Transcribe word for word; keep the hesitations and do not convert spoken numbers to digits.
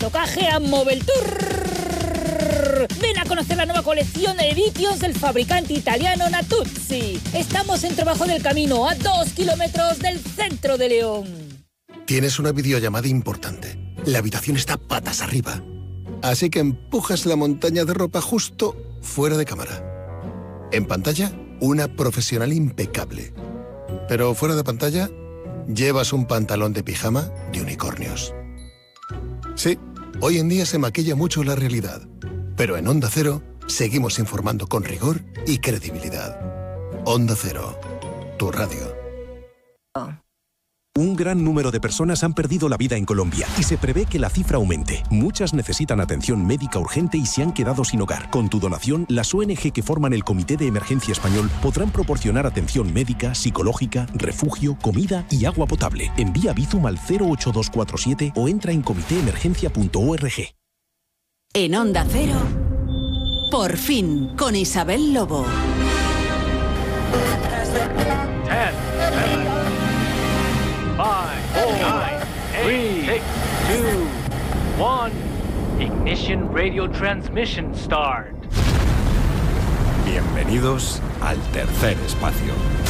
Tocaje a Mobile Tour. Ven a conocer la nueva colección de Editions del fabricante italiano Natuzzi. Estamos en Trabajo del Camino, a dos kilómetros del centro de León. Tienes una videollamada importante. La habitación está patas arriba. Así que empujas la montaña de ropa justo fuera de cámara. En pantalla, una profesional impecable. Pero fuera de pantalla, llevas un pantalón de pijama de unicornios. Sí, hoy en día se maquilla mucho la realidad. Pero en Onda Cero, seguimos informando con rigor y credibilidad. Onda Cero, tu radio. Un gran número de personas han perdido la vida en Colombia y se prevé que la cifra aumente. Muchas necesitan atención médica urgente y se han quedado sin hogar. Con tu donación, las O N G que forman el Comité de Emergencia Español podrán proporcionar atención médica, psicológica, refugio, comida y agua potable. Envía Bizum al cero ocho dos cuatro siete o entra en comité emergencia punto org. En Onda Cero, Por fin, con Isabel Lobo. ten, seven, five, four, nine, three, six, two, one. Ignition radio transmission start. Bienvenidos al tercer espacio.